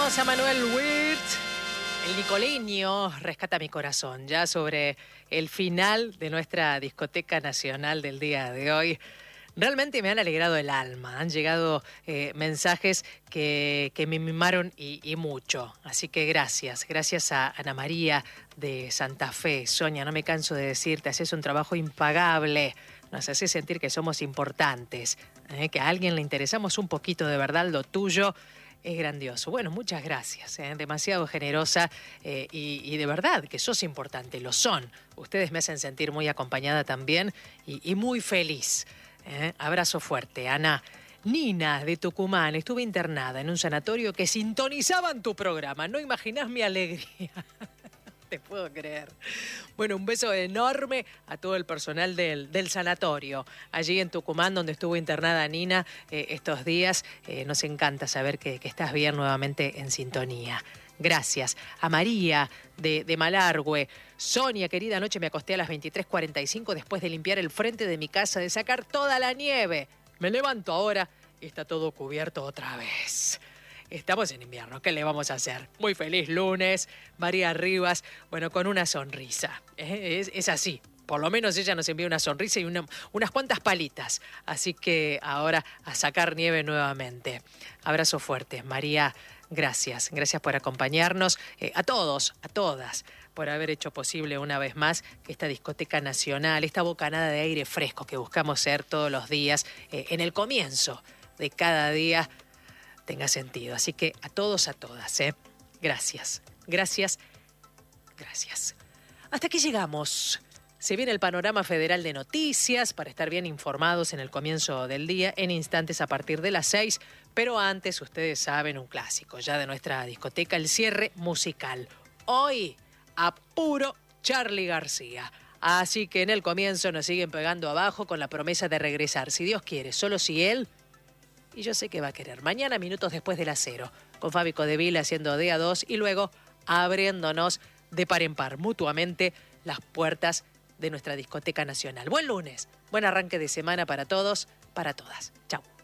Escuchamos a Manuel Wirt, el nicoleño, Rescata mi corazón, ya sobre el final de nuestra discoteca nacional del día de hoy. Realmente me han alegrado el alma, han llegado mensajes que me mimaron y mucho. Así que gracias a Ana María de Santa Fe. Sonia, no me canso de decirte, haces un trabajo impagable, nos haces sentir que somos importantes, que a alguien le interesamos un poquito de verdad lo tuyo. Es grandioso. Bueno, muchas gracias. Demasiado generosa y de verdad que sos importante, lo son. Ustedes me hacen sentir muy acompañada también y muy feliz. Abrazo fuerte, Ana. Nina, de Tucumán, estuve internada en un sanatorio que sintonizaban tu programa. No imaginás mi alegría. Te puedo creer. Bueno, un beso enorme a todo el personal del sanatorio. Allí en Tucumán, donde estuvo internada Nina estos días, nos encanta saber que estás bien nuevamente en sintonía. Gracias. A María de Malargüe. Sonia, querida, anoche me acosté a las 23:45 después de limpiar el frente de mi casa, de sacar toda la nieve. Me levanto ahora y está todo cubierto otra vez. Estamos en invierno, ¿qué le vamos a hacer? Muy feliz lunes, María Rivas, bueno, con una sonrisa. Es así. Por lo menos ella nos envía una sonrisa y unas cuantas palitas. Así que ahora a sacar nieve nuevamente. Abrazo fuerte, María. Gracias por acompañarnos. A todos, a todas, por haber hecho posible una vez más que esta discoteca nacional, esta bocanada de aire fresco que buscamos ser todos los días, en el comienzo de cada día, tenga sentido. Así que a todos, a todas, gracias. Hasta aquí llegamos. Se viene el panorama federal de noticias para estar bien informados en el comienzo del día, en instantes a partir de las 6. Pero antes, ustedes saben, un clásico ya de nuestra discoteca, el cierre musical. Hoy, a puro Charly García. Así que en el comienzo nos siguen pegando abajo con la promesa de regresar, si Dios quiere, solo si él... Y yo sé que va a querer. Mañana, minutos después de las 0, con Fabi Codeville haciendo de a 2 y luego abriéndonos de par en par mutuamente las puertas de nuestra discoteca nacional. Buen lunes, buen arranque de semana para todos, para todas. Chau.